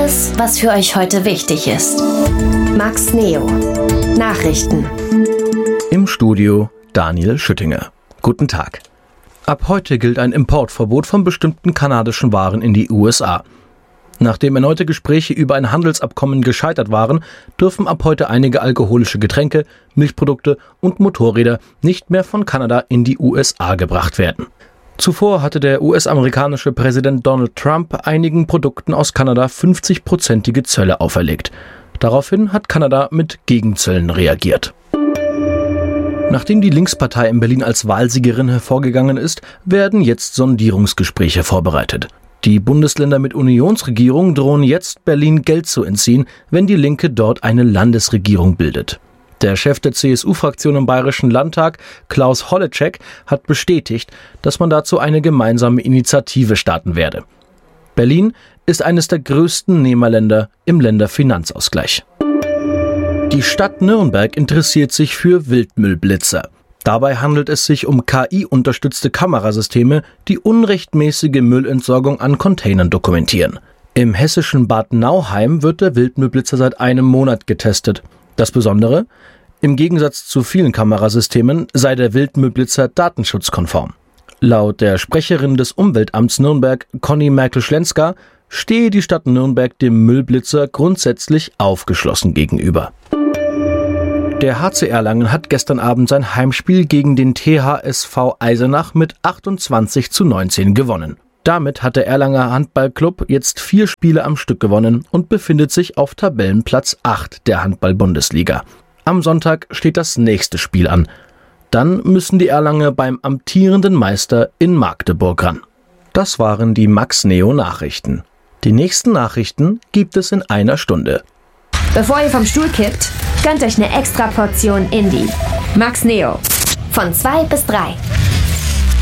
Alles, was für euch heute wichtig ist. Max Neo. Nachrichten. Im Studio Daniel Schüttinger. Guten Tag. Ab heute gilt ein Importverbot von bestimmten kanadischen Waren in die USA. Nachdem erneute Gespräche über ein Handelsabkommen gescheitert waren, dürfen ab heute einige alkoholische Getränke, Milchprodukte und Motorräder nicht mehr von Kanada in die USA gebracht werden. Zuvor hatte der US-amerikanische Präsident Donald Trump einigen Produkten aus Kanada 50-prozentige Zölle auferlegt. Daraufhin hat Kanada mit Gegenzöllen reagiert. Nachdem die Linkspartei in Berlin als Wahlsiegerin hervorgegangen ist, werden jetzt Sondierungsgespräche vorbereitet. Die Bundesländer mit Unionsregierung drohen jetzt, Berlin Geld zu entziehen, wenn die Linke dort eine Landesregierung bildet. Der Chef der CSU-Fraktion im Bayerischen Landtag, Klaus Holleczek, hat bestätigt, dass man dazu eine gemeinsame Initiative starten werde. Berlin ist eines der größten Nehmerländer im Länderfinanzausgleich. Die Stadt Nürnberg interessiert sich für Wildmüllblitzer. Dabei handelt es sich um KI-unterstützte Kamerasysteme, die unrechtmäßige Müllentsorgung an Containern dokumentieren. Im hessischen Bad Nauheim wird der Wildmüllblitzer seit einem Monat getestet. Das Besondere? Im Gegensatz zu vielen Kamerasystemen sei der Wildmüllblitzer datenschutzkonform. Laut der Sprecherin des Umweltamts Nürnberg, Conny Merkel-Schlenska, stehe die Stadt Nürnberg dem Müllblitzer grundsätzlich aufgeschlossen gegenüber. Der HC Erlangen hat gestern Abend sein Heimspiel gegen den THSV Eisenach mit 28:19 gewonnen. Damit hat der Erlanger Handballclub jetzt 4 Spiele am Stück gewonnen und befindet sich auf Tabellenplatz 8 der Handball-Bundesliga. Am Sonntag steht das nächste Spiel an. Dann müssen die Erlanger beim amtierenden Meister in Magdeburg ran. Das waren die Max Neo Nachrichten. Die nächsten Nachrichten gibt es in einer Stunde. Bevor ihr vom Stuhl kippt, gönnt euch eine extra Portion Indie. Max Neo. Von 2 bis 3.